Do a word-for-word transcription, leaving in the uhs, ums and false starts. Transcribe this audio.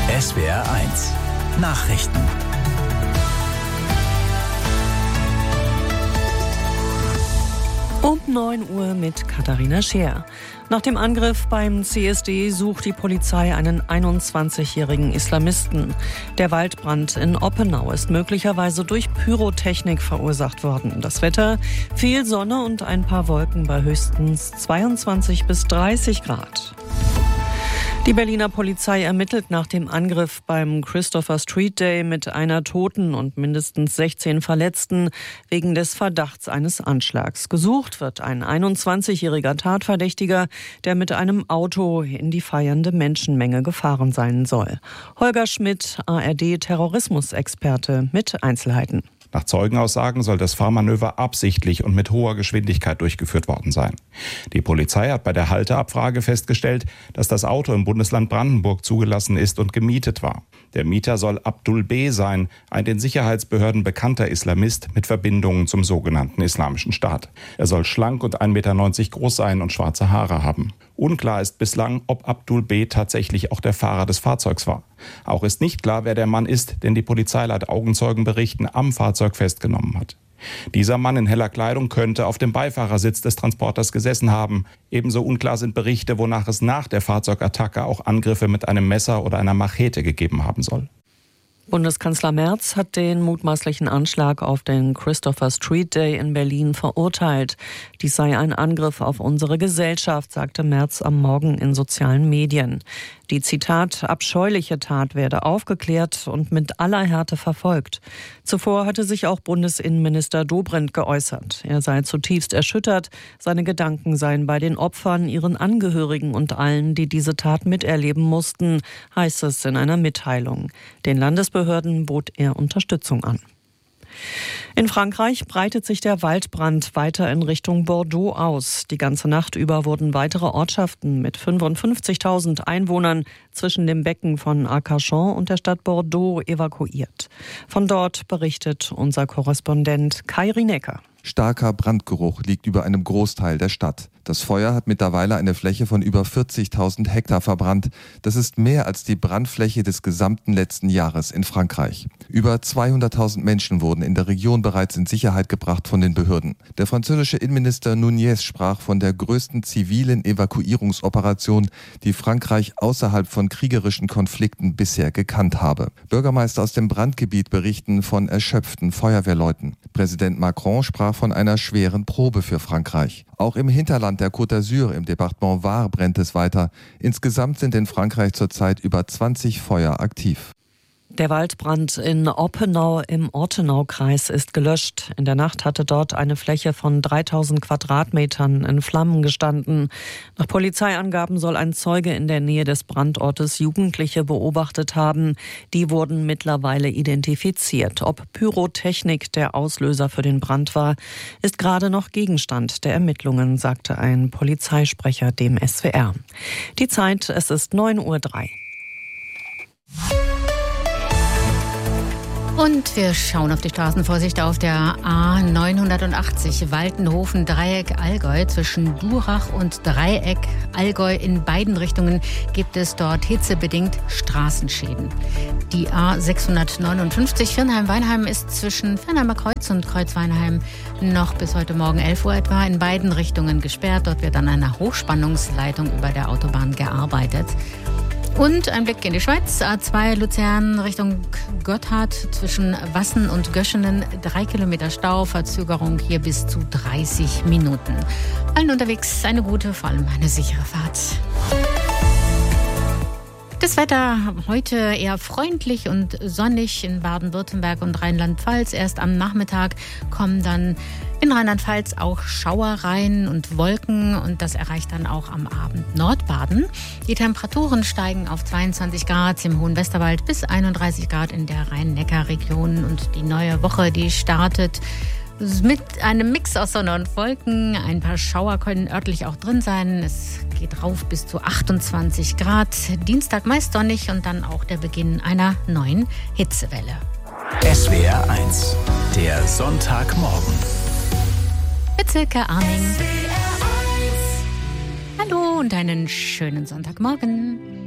S W R eins Nachrichten. Um neun Uhr mit Katharina Scheer. Nach dem Angriff beim C S D sucht die Polizei einen einundzwanzigjährigen Islamisten. Der Waldbrand in Oppenau ist möglicherweise durch Pyrotechnik verursacht worden. Das Wetter: viel Sonne und ein paar Wolken bei höchstens zweiundzwanzig bis dreißig Grad. Die Berliner Polizei ermittelt nach dem Angriff beim Christopher Street Day mit einer Toten und mindestens sechzehn Verletzten wegen des Verdachts eines Anschlags. Gesucht wird ein einundzwanzigjähriger Tatverdächtiger, der mit einem Auto in die feiernde Menschenmenge gefahren sein soll. Holger Schmidt, A R D-Terrorismusexperte, mit Einzelheiten. Nach Zeugenaussagen soll das Fahrmanöver absichtlich und mit hoher Geschwindigkeit durchgeführt worden sein. Die Polizei hat bei der Halteabfrage festgestellt, dass das Auto im Bundesland Brandenburg zugelassen ist und gemietet war. Der Mieter soll Abdul B. sein, ein den Sicherheitsbehörden bekannter Islamist mit Verbindungen zum sogenannten Islamischen Staat. Er soll schlank und ein Meter neunzig groß sein und schwarze Haare haben. Unklar ist bislang, ob Abdul B. tatsächlich auch der Fahrer des Fahrzeugs war. Auch ist nicht klar, wer der Mann ist, den die Polizei laut Augenzeugenberichten am Fahrzeug festgenommen hat. Dieser Mann in heller Kleidung könnte auf dem Beifahrersitz des Transporters gesessen haben. Ebenso unklar sind Berichte, wonach es nach der Fahrzeugattacke auch Angriffe mit einem Messer oder einer Machete gegeben haben soll. Bundeskanzler Merz hat den mutmaßlichen Anschlag auf den Christopher Street Day in Berlin verurteilt. Dies sei ein Angriff auf unsere Gesellschaft, sagte Merz am Morgen in sozialen Medien. Die, Zitat, abscheuliche Tat werde aufgeklärt und mit aller Härte verfolgt. Zuvor hatte sich auch Bundesinnenminister Dobrindt geäußert. Er sei zutiefst erschüttert, seine Gedanken seien bei den Opfern, ihren Angehörigen und allen, die diese Tat miterleben mussten, heißt es in einer Mitteilung. Den Landesbehörden bot er Unterstützung an. In Frankreich breitet sich der Waldbrand weiter in Richtung Bordeaux aus. Die ganze Nacht über wurden weitere Ortschaften mit fünfundfünfzigtausend Einwohnern zwischen dem Becken von Arcachon und der Stadt Bordeaux evakuiert. Von dort berichtet unser Korrespondent Kai Rinecker. Starker Brandgeruch liegt über einem Großteil der Stadt. Das Feuer hat mittlerweile eine Fläche von über vierzigtausend Hektar verbrannt. Das ist mehr als die Brandfläche des gesamten letzten Jahres in Frankreich. Über zweihunderttausend Menschen wurden in der Region bereits in Sicherheit gebracht von den Behörden. Der französische Innenminister Nunez sprach von der größten zivilen Evakuierungsoperation, die Frankreich außerhalb von kriegerischen Konflikten bisher gekannt habe. Bürgermeister aus dem Brandgebiet berichten von erschöpften Feuerwehrleuten. Präsident Macron sprach von einer schweren Probe für Frankreich. Auch im Hinterland der Côte d'Azur im Departement Var brennt es weiter. Insgesamt sind in Frankreich zurzeit über zwanzig Feuer aktiv. Der Waldbrand in Oppenau im Ortenaukreis ist gelöscht. In der Nacht hatte dort eine Fläche von dreitausend Quadratmetern in Flammen gestanden. Nach Polizeiangaben soll ein Zeuge in der Nähe des Brandortes Jugendliche beobachtet haben. Die wurden mittlerweile identifiziert. Ob Pyrotechnik der Auslöser für den Brand war, ist gerade noch Gegenstand der Ermittlungen, sagte ein Polizeisprecher dem S W R. Die Zeit, es ist neun Uhr drei. Und wir schauen auf die Straßenvorsicht auf der A neunhundertachtzig Waltenhofen-Dreieck-Allgäu. Zwischen Durach und Dreieck-Allgäu in beiden Richtungen gibt es dort hitzebedingt Straßenschäden. Die A sechshundertneunundfünfzig Viernheim-Weinheim ist zwischen Viernheimer Kreuz und Kreuz-Weinheim noch bis heute Morgen elf Uhr etwa in beiden Richtungen gesperrt. Dort wird an einer Hochspannungsleitung über der Autobahn gearbeitet. Und ein Blick in die Schweiz. A zwei Luzern Richtung Gotthard zwischen Wassen und Göschenen. Drei Kilometer Stau, Verzögerung hier bis zu dreißig Minuten. Allen unterwegs eine gute, vor allem eine sichere Fahrt. Das Wetter heute eher freundlich und sonnig in Baden-Württemberg und Rheinland-Pfalz. Erst am Nachmittag kommen dann in Rheinland-Pfalz auch Schauer rein und Wolken und das erreicht dann auch am Abend Nordbaden. Die Temperaturen steigen auf zweiundzwanzig Grad im Hohen Westerwald bis einunddreißig Grad in der Rhein-Neckar-Region und die neue Woche, die startet mit einem Mix aus Sonne und Wolken. Ein paar Schauer können örtlich auch drin sein. Es geht rauf bis zu achtundzwanzig Grad. Dienstag meist sonnig und dann auch der Beginn einer neuen Hitzewelle. S W R eins, der Sonntagmorgen. Mit Silke Arning. Hallo und einen schönen Sonntagmorgen.